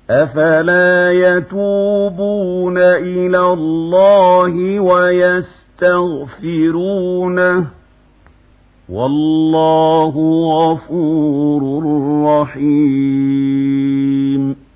أفلا يتوبون إلى الله ويستغفرونه والله غفور رحيم.